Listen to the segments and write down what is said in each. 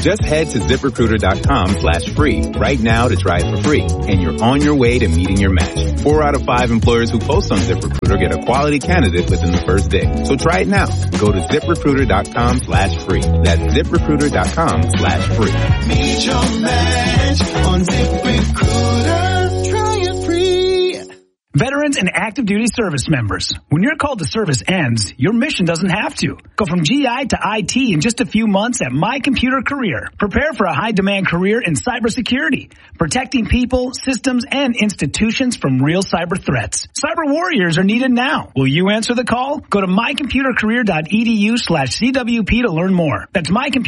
Just head to ZipRecruiter.com/free right now to try it for free, and you're on your way to meeting your match. 4 out of 5 employers who post on ZipRecruiter get a quality candidate within the first day. So try it now. Go to ZipRecruiter.com/free. That's ZipRecruiter.com/free. Meet your match on ZipRecruiter. Try it free. Veterans and active duty service members, when your call to service ends, your mission doesn't have to. Go from GI to IT in just a few months at My Computer Career. Prepare for a high-demand career in cybersecurity, protecting people, systems, and institutions from real cyber threats. Cyber warriors are needed now. Will you answer the call? Go to mycomputercareer.edu/CWP to learn more. That's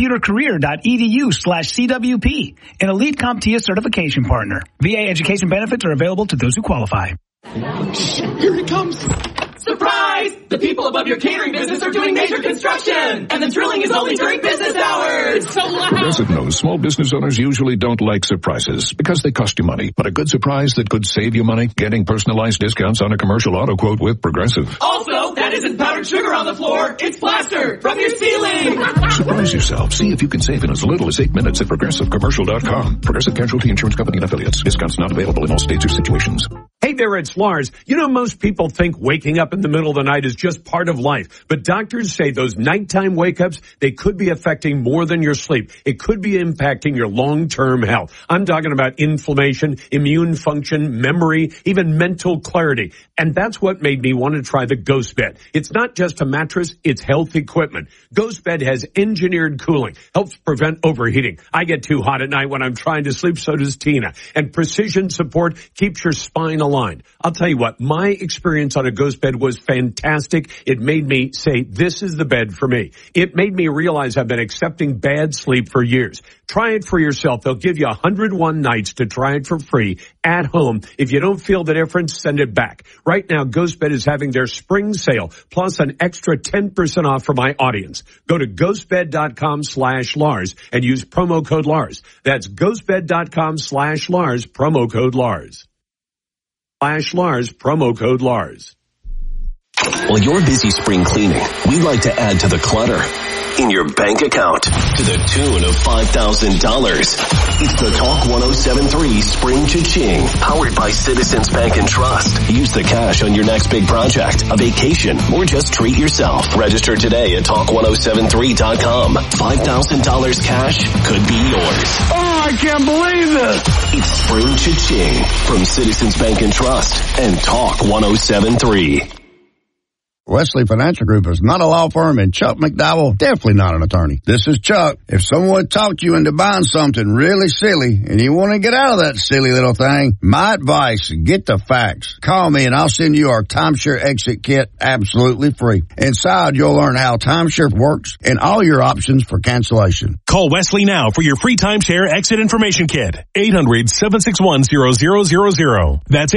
mycomputercareer.edu/CWP, an elite CompTIA certification partner. VA education benefits are available to those who qualify. Here it comes. Surprise! The people above your catering business are doing major construction, and the drilling is only during business hours. So loud. Progressive knows small business owners usually don't like surprises because they cost you money. But a good surprise that could save you money, getting personalized discounts on a commercial auto quote with Progressive. Also, that isn't powdered sugar on the floor. It's plaster from your ceiling. Surprise yourself. See if you can save in as little as 8 minutes at ProgressiveCommercial.com. Progressive Casualty Insurance Company and Affiliates. Discounts not available in all states or situations. Hey there, it's Lars. You know, most people think waking up in the middle of the night is just part of life. But doctors say those nighttime wake-ups, they could be affecting more than your sleep. It could be impacting your long-term health. I'm talking about inflammation, immune function, memory, even mental clarity. And that's what made me want to try the Ghost Bed. It's not just a mattress, it's health equipment. Ghost Bed has engineered cooling, helps prevent overheating. I get too hot at night when I'm trying to sleep, so does Tina. And precision support keeps your spine aligned. I'll tell you what, my experience on a Ghost Bed was fantastic. It made me say, this is the bed for me. It made me realize I've been accepting bad sleep for years. Try it for yourself. They'll give you 101 nights to try it for free at home. If you don't feel the difference, send it back. Right now, Ghost Bed is having their spring sale, plus an extra 10% off for my audience. Go to ghostbed.com/Lars and use promo code Lars. That's ghostbed.com/Lars, promo code Lars. /Lars, promo code Lars. While you're busy spring cleaning, we like to add to the clutter in your bank account to the tune of $5,000. It's the Talk 1073 Spring Cha-Ching, powered by Citizens Bank and Trust. Use the cash on your next big project, a vacation, or just treat yourself. Register today at Talk1073.com. $5,000 cash could be yours. Oh, I can't believe this. It's Spring Cha-Ching from Citizens Bank and Trust and Talk 1073. Wesley Financial Group is not a law firm, and Chuck McDowell, definitely not an attorney. This is Chuck. If someone talked you into buying something really silly and you want to get out of that silly little thing, my advice, get the facts. Call me and I'll send you our timeshare exit kit absolutely free. Inside, you'll learn how timeshare works and all your options for cancellation. Call Wesley now for your free timeshare exit information kit. 800-761-0000. That's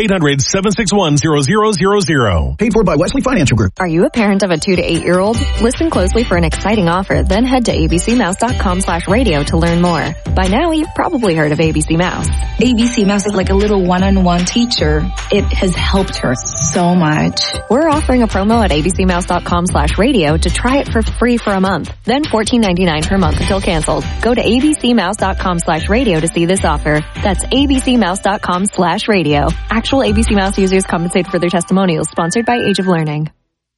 800-761-0000. Paid for by Wesley Financial Group. Are you a parent of a 2 to 8 year old? Listen closely for an exciting offer, then head to abcmouse.com/radio to learn more. By now, you've probably heard of ABC Mouse. ABC Mouse is like a little one-on-one teacher. It has helped her so much. We're offering a promo at abcmouse.com/radio to try it for free for a month, then $14.99 per month until canceled. Go to abcmouse.com/radio to see this offer. That's abcmouse.com/radio. Actual ABC Mouse users compensate for their testimonials, sponsored by Age of Learning.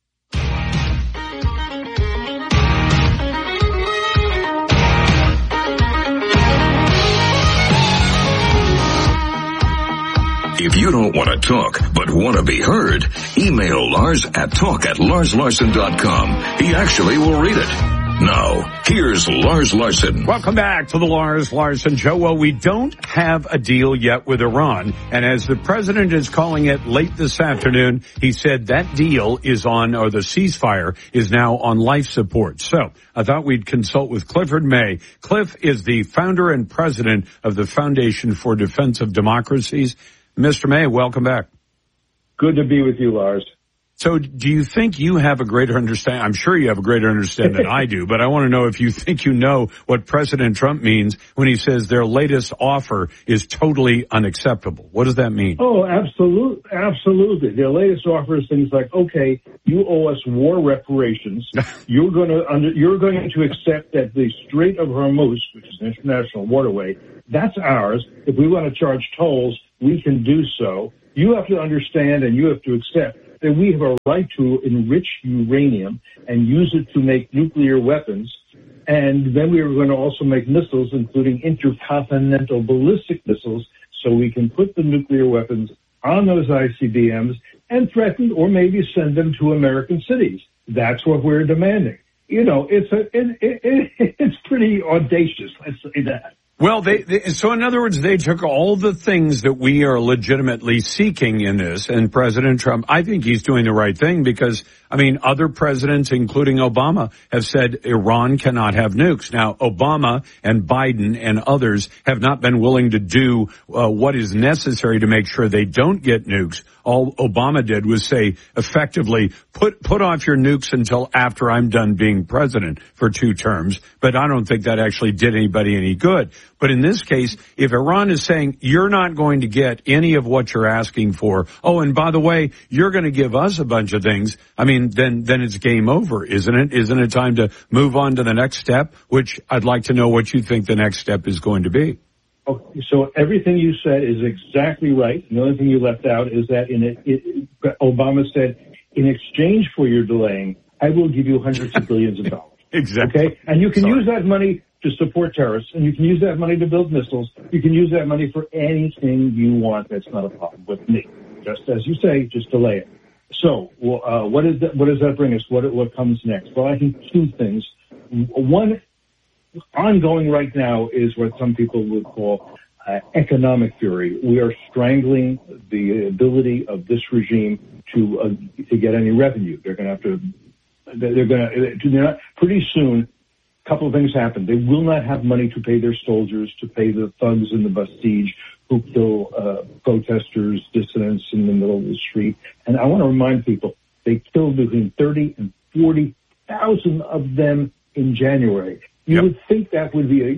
If you don't want to talk, but want to be heard, email Lars at talk@LarsLarson.com. He actually will read it. Now, here's Lars Larson. Welcome back to the Lars Larson Show. Well, we don't have a deal yet with Iran. And as the president is calling it late this afternoon, he said that deal is on, or the ceasefire is now on life support. So I thought we'd consult with Clifford May. Cliff is the founder and president of the Foundation for Defense of Democracies. Mr. May, welcome back. Good to be with you, Lars. So do you think you have a greater understanding? I'm sure you have a greater understanding than I do, but I want to know if you think you know what President Trump means when he says their latest offer is totally unacceptable. What does that mean? Oh, absolutely. Their latest offer is things like, okay, you owe us war reparations. You're going to accept that the Strait of Hormuz, which is an international waterway, that's ours. If we want to charge tolls, we can do so. You have to understand and you have to accept that we have a right to enrich uranium and use it to make nuclear weapons. And then we are going to also make missiles, including intercontinental ballistic missiles, so we can put the nuclear weapons on those ICBMs and threaten or maybe send them to American cities. That's what we're demanding. You know, it's pretty audacious, let's say that. Well, so in other words, they took all the things that we are legitimately seeking in this, and President Trump, I think he's doing the right thing because, I mean, other presidents, including Obama, have said Iran cannot have nukes. Now, Obama and Biden and others have not been willing to do what is necessary to make sure they don't get nukes. All Obama did was say, effectively, put off your nukes until after I'm done being president for 2 terms. But I don't think that actually did anybody any good. But in this case, if Iran is saying, you're not going to get any of what you're asking for, oh, and by the way, you're going to give us a bunch of things, I mean, then it's game over, isn't it? Isn't it time to move on to the next step, which I'd like to know what you think the next step is going to be. Okay, so everything you said is exactly right. The only thing you left out is that Obama said, in exchange for your delaying, I will give you hundreds of billions of dollars. Exactly. Okay? And you can use that money to support terrorists, and you can use that money to build missiles. You can use that money for anything you want. That's not a problem with me. Just as you say, just delay it. So, what does that bring us? What comes next? Well, I think 2 things. One, ongoing right now is what some people would call economic theory. We are strangling the ability of this regime to get any revenue. Pretty soon, a couple of things happen. They will not have money to pay their soldiers, to pay the thugs in the Bastille who kill protesters, dissidents in the middle of the street. And I want to remind people, they killed between 30 and 40,000 of them in January. You would think that would be a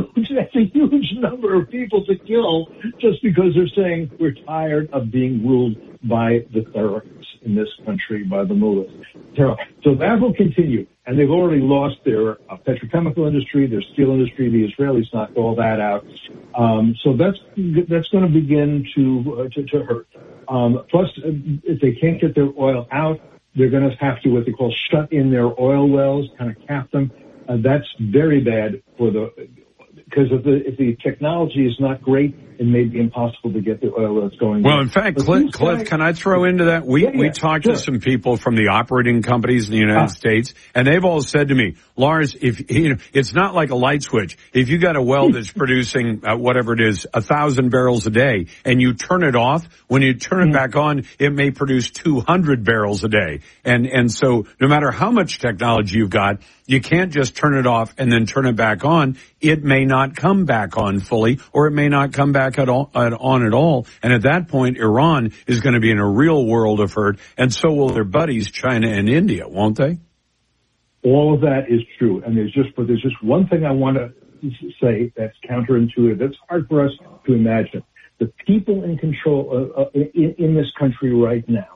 huge number of people to kill just because they're saying we're tired of being ruled by the terrorists in this country, by the mullahs. So that will continue. And they've already lost their petrochemical industry, their steel industry. The Israelis knocked all that out. So that's going to begin to hurt. Plus, if they can't get their oil out, they're going to have to what they call shut in their oil wells, kind of cap them. That's very bad because if the technology is not great, it may be impossible to get the oil that's going. Well, in fact, Cliff, can I throw into that? We talked to some people from the operating companies in the United States, and they've all said to me, Lars, it's not like a light switch. If you got a well that's producing whatever it is, 1,000 barrels a day, and you turn it off, when you turn it back on, it may produce 200 barrels a day. And so no matter how much technology you've got, you can't just turn it off and then turn it back on. It may not come back on fully, or it may not come back at all. And at that point, Iran is going to be in a real world of hurt, and so will their buddies, China and India, won't they? All of that is true. And there's just one thing I want to say that's counterintuitive. That's hard for us to imagine. The people in control in this country right now,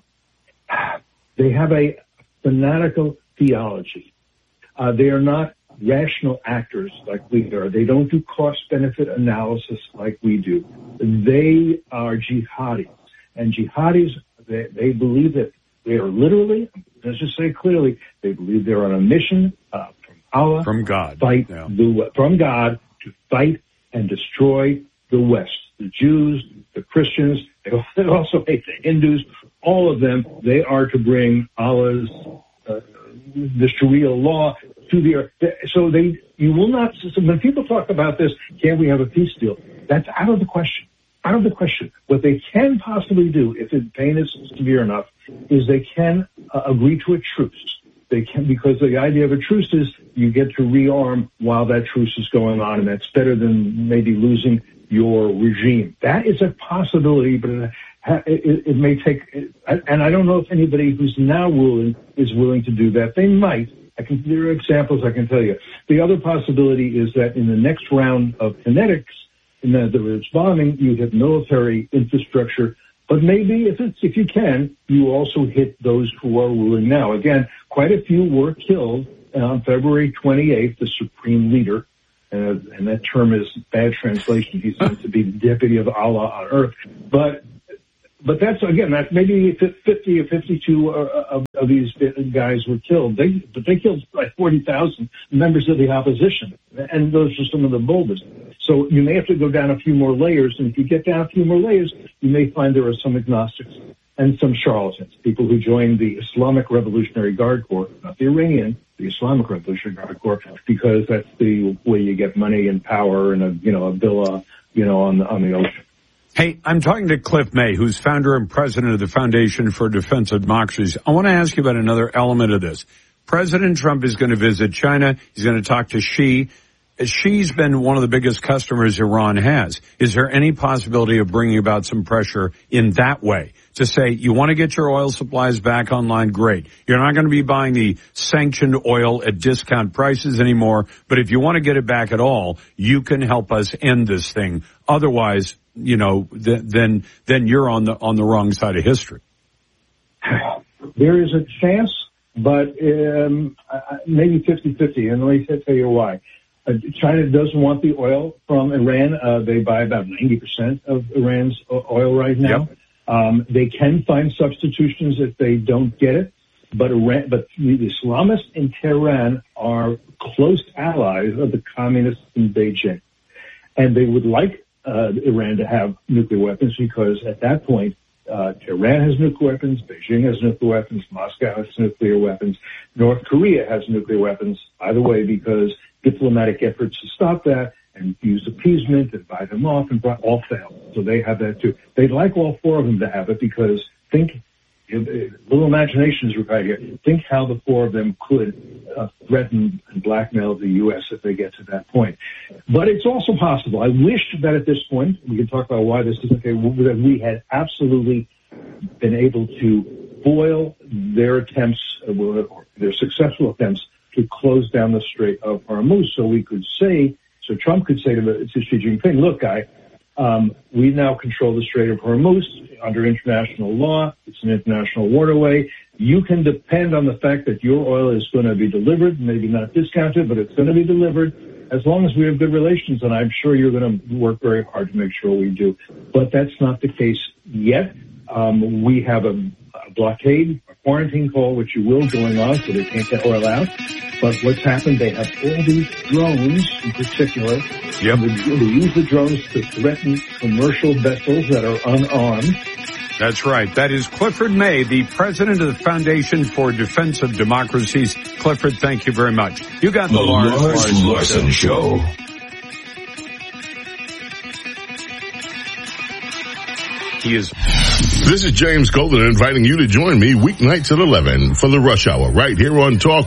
they have a fanatical theology. They are not rational actors like we are. They don't do cost-benefit analysis like we do. They are jihadis. And jihadis, they believe that they are literally, let's just say clearly, they believe they're on a mission from Allah. From God. From God to fight and destroy the West. The Jews, the Christians, they also hate the Hindus, all of them. They are to bring Allah's the Sharia law to the earth. So you will not, when people talk about this, can we have a peace deal? That's out of the question. Out of the question. What they can possibly do, if the pain is severe enough, is they can agree to a truce. they can, because the idea of a truce is you get to rearm while that truce is going on, and that's better than maybe losing your regime. That is a possibility, but it may take, and I don't know if anybody who's now ruling is willing to do that. They might. There are examples I can tell you. The other possibility is that in the next round of kinetics, in the bombing, you hit military infrastructure, but maybe if you can, you also hit those who are ruling now. Again, quite a few were killed on February 28th, the supreme leader, and that term is bad translation. He's meant to be the deputy of Allah on earth, but that's maybe 50 or 52 of these guys were killed. But they killed like 40,000 members of the opposition, and those are some of the boldest. So you may have to go down a few more layers, and if you get down a few more layers, you may find there are some agnostics and some charlatans, people who joined the Islamic Revolutionary Guard Corps, not the Iranian, the Islamic Revolutionary Guard Corps, because that's the way you get money and power and a villa, on the ocean. Hey, I'm talking to Cliff May, who's founder and president of the Foundation for Defense of Democracies. I want to ask you about another element of this. President Trump is going to visit China. He's going to talk to Xi. Xi's been one of the biggest customers Iran has. Is there any possibility of bringing about some pressure in that way to say, you want to get your oil supplies back online? Great. You're not going to be buying the sanctioned oil at discount prices anymore, but if you want to get it back at all, you can help us end this thing. Otherwise, then you're on the wrong side of history. There is a chance, but maybe 50-50, and let me tell you why. China doesn't want the oil from Iran. They buy about 90% of Iran's oil right now. Yep. They can find substitutions if they don't get it, but the Islamists in Tehran are close allies of the communists in Beijing, and they would like Iran to have nuclear weapons, because at that point, Tehran has nuclear weapons, Beijing has nuclear weapons, Moscow has nuclear weapons, North Korea has nuclear weapons, by the way, because diplomatic efforts to stop that and use appeasement and buy them off and all failed. So they have that too. They'd like all four of them to have it, because little imagination is required here. Think how the four of them could threaten and blackmail the U.S. if they get to that point. But it's also possible. I wish that at this point, we can talk about why this is okay, that we had absolutely been able to foil their attempts, or their successful attempts, to close down the Strait of Hormuz. So Trump could say to Xi Jinping, look, guy, we now control the Strait of Hormuz under international law. It's an international waterway. You can depend on the fact that your oil is going to be delivered, maybe not discounted, but it's going to be delivered as long as we have good relations. And I'm sure you're going to work very hard to make sure we do. But that's not the case yet. We have a blockade, a quarantine call, which you will, going on, so they can't get oil out. But what's happened, they have all these drones in particular. Yep. They use the drones to threaten commercial vessels that are unarmed. That's right. That is Clifford May, the president of the Foundation for Defense of Democracies. Clifford, thank you very much. You got the Lars Larson Show. This is James Golden inviting you to join me weeknights at 11 for the Rush Hour right here on Talk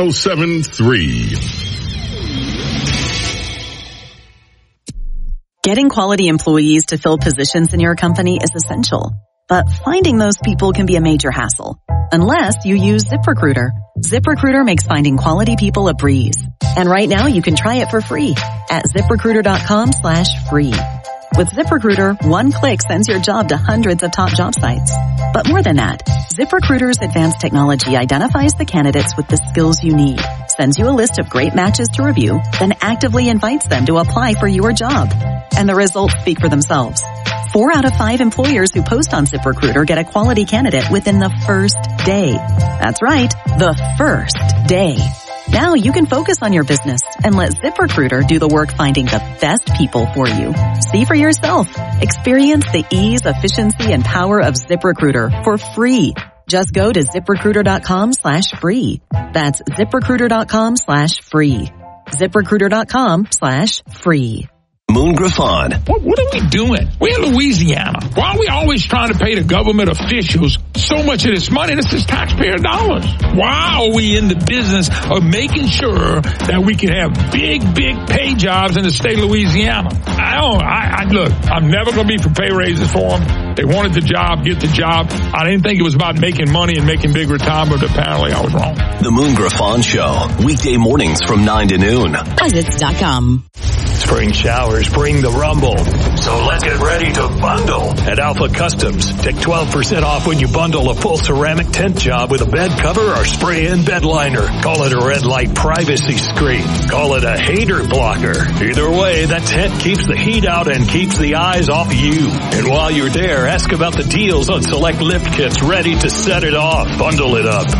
107.3. Getting quality employees to fill positions in your company is essential, but finding those people can be a major hassle. Unless you use ZipRecruiter. ZipRecruiter makes finding quality people a breeze. And right now you can try it for free at ZipRecruiter.com/free. With ZipRecruiter, one click sends your job to hundreds of top job sites. But more than that, ZipRecruiter's advanced technology identifies the candidates with the skills you need, sends you a list of great matches to review, then actively invites them to apply for your job. And the results speak for themselves. 4 out of 5 employers who post on ZipRecruiter get a quality candidate within the first day. That's right, the first day. Now you can focus on your business and let ZipRecruiter do the work finding the best people for you. See for yourself. Experience the ease, efficiency, and power of ZipRecruiter for free. Just go to ZipRecruiter.com/free. That's ZipRecruiter.com/free. ZipRecruiter.com/free. Moon Griffon. What are we doing? We're in Louisiana. Why are we always trying to pay the government officials so much of this money? This is taxpayer dollars. Why are we in the business of making sure that we can have big pay jobs in the state of Louisiana? Look, I'm never going to be for pay raises for them. They wanted the job, get the job. I didn't think it was about making money and making big retirement, but apparently I was wrong. The Moon Griffon Show, weekday mornings from 9 to noon. Buzzits.com. Spring showers bring the rumble. So let's get ready to bundle. At Alpha Customs, take 12% off when you bundle a full ceramic tent job with a bed cover or spray-in bed liner. Call it a red light privacy screen. Call it a hater blocker. Either way, that tent keeps the heat out and keeps the eyes off you. And while you're there, ask about the deals on select lift kits ready to set it off. Bundle it up.